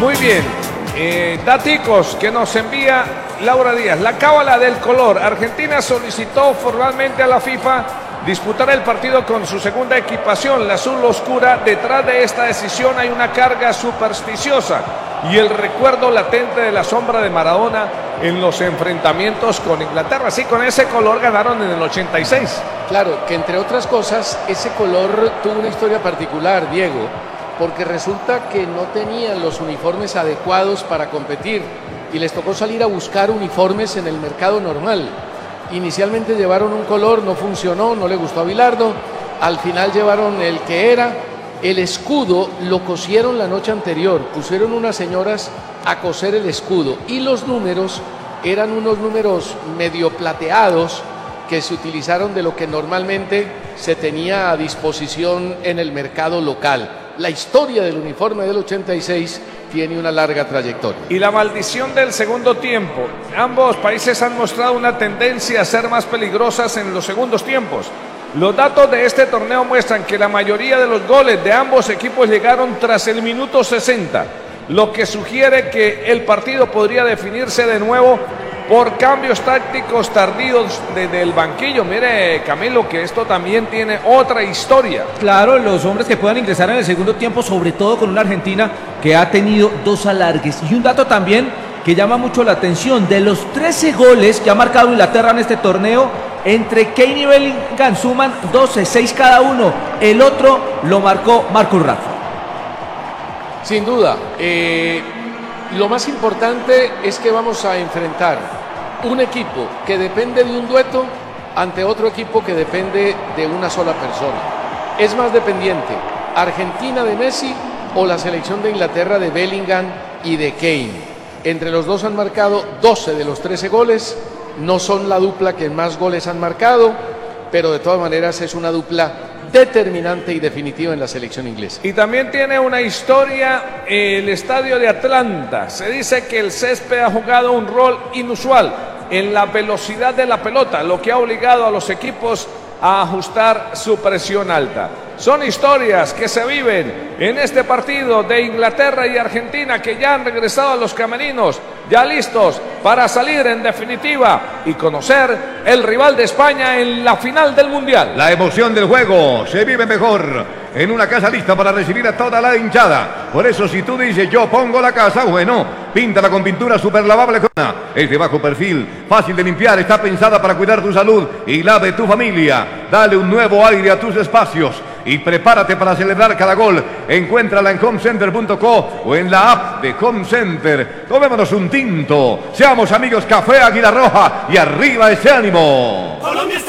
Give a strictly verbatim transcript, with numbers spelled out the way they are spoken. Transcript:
Muy bien. Eh, daticos que nos envía Laura Díaz. La cábala del color. Argentina solicitó formalmente a la FIFA disputar el partido con su segunda equipación, la azul oscura. Detrás de esta decisión hay una carga supersticiosa y el recuerdo latente de la sombra de Maradona en los enfrentamientos con Inglaterra. Sí, con ese color ganaron en el ochenta y seis. Claro, que entre otras cosas, ese color tuvo una historia particular, Diego, porque resulta que no tenían los uniformes adecuados para competir y les tocó salir a buscar uniformes en el mercado normal. Inicialmente llevaron un color, no funcionó, no le gustó a Bilardo. Al final llevaron el que era. El escudo lo cosieron la noche anterior. Pusieron unas señoras a coser el escudo. Y los números eran unos números medio plateados que se utilizaron de lo que normalmente se tenía a disposición en el mercado local. La historia del uniforme del ochenta y seis tiene una larga trayectoria. Y la maldición del segundo tiempo. Ambos países han mostrado una tendencia a ser más peligrosas en los segundos tiempos. Los datos de este torneo muestran que la mayoría de los goles de ambos equipos llegaron tras el minuto sesenta, lo que sugiere que el partido podría definirse de nuevo por cambios tácticos tardíos desde el banquillo. Mire, Camilo, que esto también tiene otra historia. Claro, los hombres que puedan ingresar en el segundo tiempo, sobre todo con una Argentina que ha tenido dos alargues. Y un dato también que llama mucho la atención: de los trece goles que ha marcado Inglaterra en este torneo, entre Kane y Bellingham suman doce, seis cada uno. El otro lo marcó Marcus Rashford. Sin duda, eh, lo más importante es que vamos a enfrentar un equipo que depende de un dueto ante otro equipo que depende de una sola persona. Es más dependiente Argentina de Messi o la selección de Inglaterra de Bellingham y de Kane. Entre los dos han marcado doce de los trece goles. No son la dupla que más goles han marcado, pero de todas maneras es una dupla determinante y definitiva en la selección inglesa. Y también tiene una historia el estadio de Atlanta. Se dice que el césped ha jugado un rol inusual en la velocidad de la pelota, lo que ha obligado a los equipos a ajustar su presión alta. Son historias que se viven en este partido de Inglaterra y Argentina, que ya han regresado a los camerinos, ya listos para salir en definitiva y conocer el rival de España en la final del Mundial. La emoción del juego se vive mejor en una casa lista para recibir a toda la hinchada. Por eso, si tú dices yo pongo la casa, bueno, píntala con pintura super lavable. Es de bajo perfil, fácil de limpiar, está pensada para cuidar tu salud y la de tu familia. Dale un nuevo aire a tus espacios y prepárate para celebrar cada gol. Encuéntrala en home center punto co o en la app de Home Center. Tomémonos un tinto, seamos amigos. Café Águila Roja y arriba ese ánimo. Colombia está